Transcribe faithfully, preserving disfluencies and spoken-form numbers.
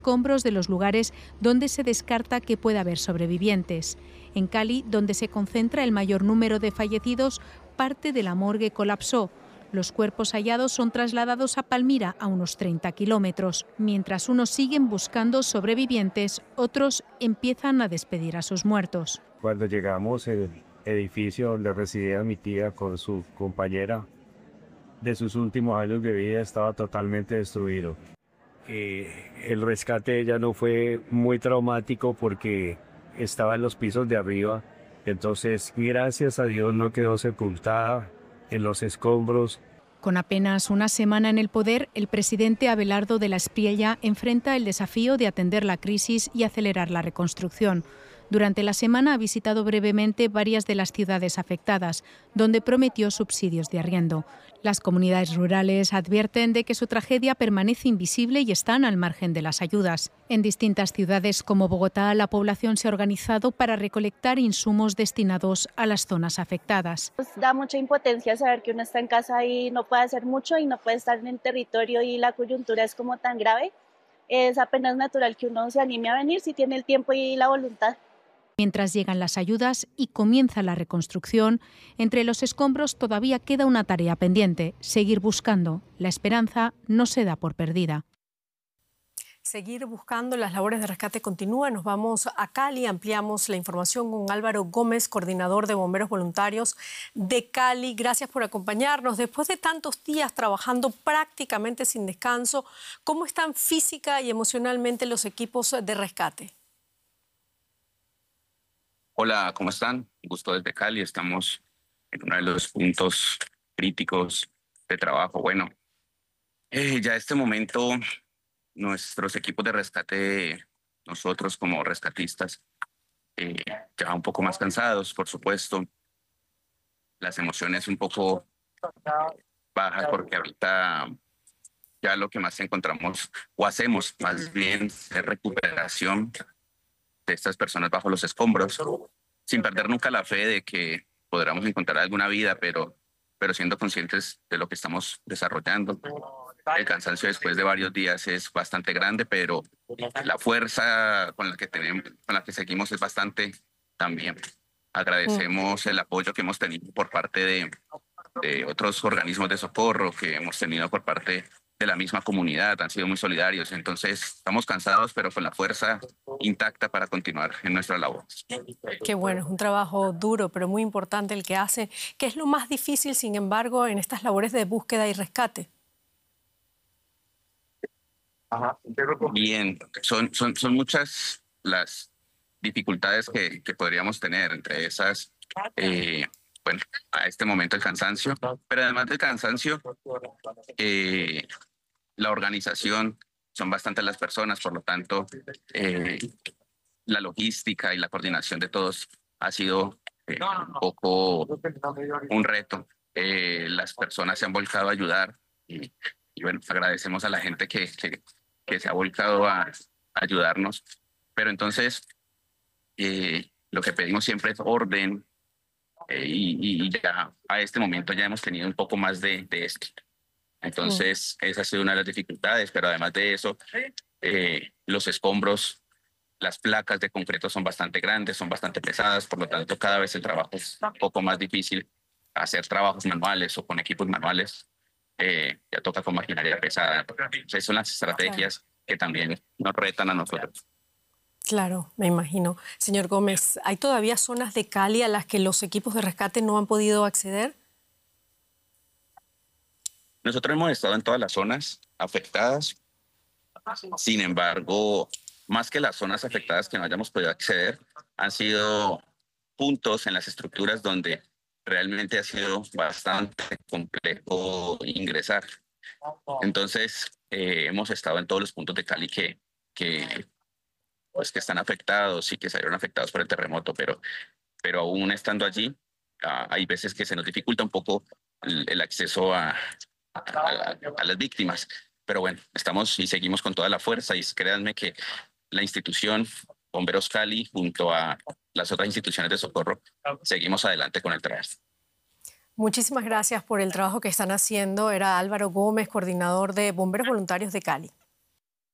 escombros de los lugares donde se descarta que pueda haber sobrevivientes. En Cali, donde se concentra el mayor número de fallecidos, parte de la morgue colapsó. Los cuerpos hallados son trasladados a Palmira, a unos treinta kilómetros. Mientras unos siguen buscando sobrevivientes, otros empiezan a despedir a sus muertos. Cuando llegamos al edificio donde residía mi tía con su compañera, de sus últimos años de vida estaba totalmente destruido. Y el rescate de ella no fue muy traumático porque estaba en los pisos de arriba, entonces gracias a Dios no quedó sepultada en los escombros. Con apenas una semana en el poder, el presidente Abelardo de la Espriella enfrenta el desafío de atender la crisis y acelerar la reconstrucción. Durante la semana ha visitado brevemente varias de las ciudades afectadas, donde prometió subsidios de arriendo. Las comunidades rurales advierten de que su tragedia permanece invisible y están al margen de las ayudas. En distintas ciudades como Bogotá, la población se ha organizado para recolectar insumos destinados a las zonas afectadas. Nos da mucha impotencia saber que uno está en casa y no puede hacer mucho y no puede estar en el territorio y la coyuntura es como tan grave. Es apenas natural que uno se anime a venir si tiene el tiempo y la voluntad. Mientras llegan las ayudas y comienza la reconstrucción, entre los escombros todavía queda una tarea pendiente: seguir buscando. La esperanza no se da por perdida. Seguir buscando, las labores de rescate continúan. Nos vamos a Cali, ampliamos la información con Álvaro Gómez, coordinador de Bomberos Voluntarios de Cali. Gracias por acompañarnos. Después de tantos días trabajando prácticamente sin descanso, ¿cómo están física y emocionalmente los equipos de rescate? Hola, ¿cómo están? Un gusto desde Cali. Estamos en uno de los puntos críticos de trabajo. Bueno, eh, ya en este momento nuestros equipos de rescate, nosotros como rescatistas, eh, ya un poco más cansados, por supuesto. Las emociones un poco bajas porque ahorita ya lo que más encontramos o hacemos más bien es recuperación de estas personas bajo los escombros, sin perder nunca la fe de que podremos encontrar alguna vida, pero, pero siendo conscientes de lo que estamos desarrollando. El cansancio después de varios días es bastante grande, pero la fuerza con la que tenemos, con la que seguimos es bastante también. Agradecemos el apoyo que hemos tenido por parte de, de otros organismos de socorro, que hemos tenido por parte de la misma comunidad, han sido muy solidarios. Entonces estamos cansados, pero con la fuerza intacta para continuar en nuestra labor. Qué bueno, es un trabajo duro, pero muy importante el que hace. ¿Qué es lo más difícil, sin embargo, en estas labores de búsqueda y rescate? Bien, son, son, son muchas las dificultades que, que podríamos tener, entre esas, eh, bueno, a este momento el cansancio, pero además del cansancio, eh, la organización, son bastantes las personas, por lo tanto, eh, la logística y la coordinación de todos ha sido eh, un poco un reto. Eh, las personas se han volcado a ayudar y, y bueno, agradecemos a la gente que, que, que se ha volcado a, a ayudarnos. Pero entonces, eh, lo que pedimos siempre es orden eh, y, y ya a este momento ya hemos tenido un poco más de, de esto. Entonces, mm. esa ha sido una de las dificultades, pero además de eso, eh, los escombros, las placas de concreto son bastante grandes, son bastante pesadas, por lo tanto, cada vez el trabajo es un poco más difícil. Hacer trabajos manuales o con equipos manuales, eh, ya toca con maquinaria pesada. Entonces, son las estrategias claro. que también nos retan a nosotros. Claro, me imagino. Señor Gómez, ¿hay todavía zonas de Cali a las que los equipos de rescate no han podido acceder? Nosotros hemos estado en todas las zonas afectadas. Sin embargo, más que las zonas afectadas que no hayamos podido acceder, han sido puntos en las estructuras donde realmente ha sido bastante complejo ingresar. Entonces, eh, hemos estado en todos los puntos de Cali que, que, pues, que están afectados y que salieron afectados por el terremoto, pero, pero aún estando allí, uh, hay veces que se nos dificulta un poco el, el acceso a, a, a, a las víctimas. Pero bueno, estamos y seguimos con toda la fuerza y créanme que la institución Bomberos Cali, junto a las otras instituciones de socorro, seguimos adelante con el trabajo. Muchísimas gracias por el trabajo que están haciendo. Era Álvaro Gómez, coordinador de Bomberos Voluntarios de Cali.